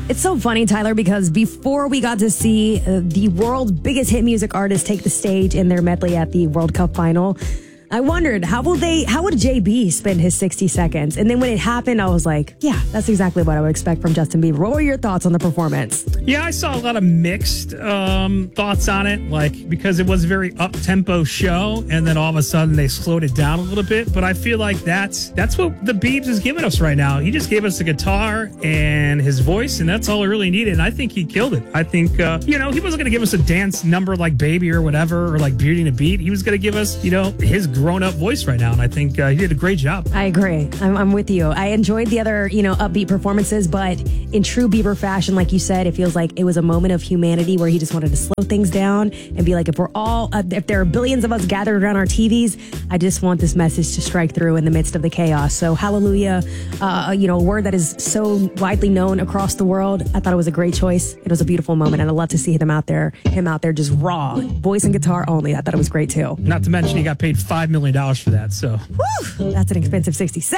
It's so funny, Tyler, because before we got to see the world's biggest hit music artist take the stage in their medley at the World Cup final, I wondered, how would JB spend his 60 seconds? And then when it happened, I was like, yeah, that's exactly what I would expect from Justin Bieber. What were your thoughts on the performance? Yeah, I saw a lot of mixed thoughts on it, because it was a very up-tempo show, and then all of a sudden they slowed it down a little bit. But I feel like that's what the Biebs is giving us right now. He just gave us the guitar and his voice, and that's all we really needed. And I think he killed it. I think, he wasn't going to give us a dance number like Baby or whatever, or like Beauty and the Beat. He was going to give us, his grown-up voice right now, and I think he did a great job. I agree. I'm with you. I enjoyed the other, upbeat performances, but in true Bieber fashion, like you said, it feels like it was a moment of humanity where he just wanted to slow things down and be like, if there are billions of us gathered around our TVs, I just want this message to strike through in the midst of the chaos. So hallelujah, a word that is so widely known across the world. I thought it was a great choice. It was a beautiful moment, and I'd love to see him out there just raw, voice and guitar only. I thought it was great too. Not to mention he got paid $5 million for that. So woo, that's an expensive 60 seconds.